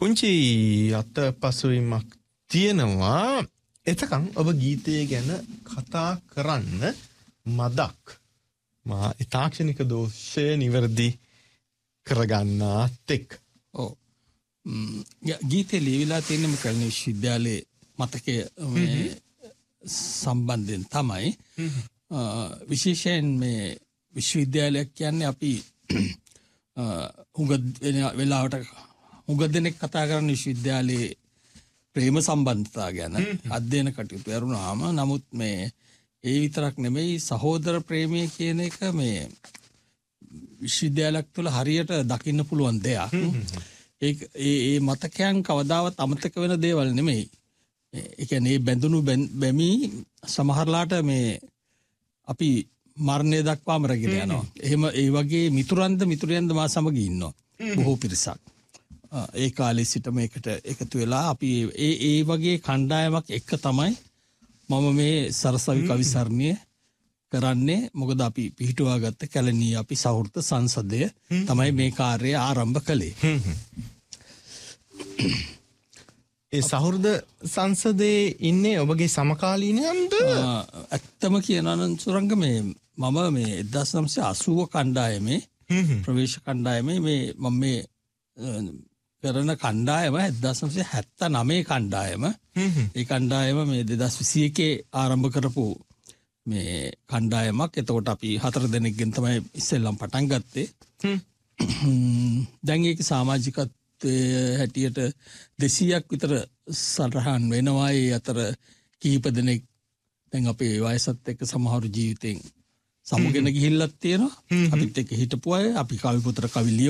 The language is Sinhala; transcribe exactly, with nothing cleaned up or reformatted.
පුංචි අත්පසුවීමක් තියෙනවා. එතකන් ඔබ ගීතය ගැන කතා කරන්න මදක් මා තාක්ෂණික දෝෂය නිවැරදි කරගන්නාත් එක්. ඔව්. ගීතේ ලියවිලා තියෙන කල්න විශ්වවිද්‍යාලයේ මතකය සම්බන්ධයෙන් තමයි. විශේෂයෙන් මේ විශ්වවිද්‍යාලයක් කියන්නේ අපි හුඟ වෙලාවට හුඟ දෙනෙක් කතා කරන විශ්වවිද්‍යාලයේ ප්‍රේම සම්බන්ධතා ගැන අධ්‍යයන කටයුතු කරුණාම නමුත් මේ ඒ විතරක් නෙමෙයි සහෝදර ප්‍රේමය කියන එක මේ විශ්වවිද්‍යාලයක් තුළ හරියට දකින්න පුළුවන් දෙයක්. ඒ ඒ මතකයන් කවදාවත් අමතක වෙන දේවල් නෙමෙයි. ඒ කියන්නේ බැඳුණු බැමි සමහරලාට මේ අපි මරණය දක්වාම රැගෙන යනවා. එහෙම ඒ වගේ මිතුරන්ද මිතුරියන්ද මා සමග ඉන්නවා. බොහෝ පිරිසක්. ඒ කාලේ සිටම එකට එකතු වෙලා අපි ඒ ඒ වගේ කණ්ඩායමක් එක්ක තමයි මම මේ සරසවි කවිසරණිය කරන්නේ. මොකද අපි පිහිටුවා ගත්ත කැලණිය අපි සහෘද සංසදය තමයි මේ කාර්යය ආරම්භ කළේ. ඒ සහෘද සංසදයේ ඉන්නේ ඔබගේ සමකාලීනයන්ද? ඇත්තම කියනවා නම් සුරංග මේ මම මේ එක්දාස් නවසිය අසූව කණ්ඩායමේ ප්‍රවේශ කණ්ඩායමේ මේ මම මේ කරන කණ්ඩායම එක්දාස් නවසිය හැත්තනවය කණ්ඩායම. ඒ කණ්ඩායම මේ දෙදහස් විසි එකේ ආරම්භ කරපු මේ කණ්ඩායමක්. එතකොට අපි හතර දෙනෙක්ගෙන් තමයි ඉස්සෙල්ලම පටන් ගත්තේ. දැන් ඒක සමාජිකත්වයේ හැටියට දෙසීයක් විතර සටහන් වෙනවා. ඒ අතර කීප දෙනෙක් දැන් අපේ වයසත් එක්ක සමහරු ජීවිතෙන් සමුගෙන ගිහිල්ලත් තියෙනවා. අපිත් එක්ක හිටපු අය අපි කවි පොතට කවි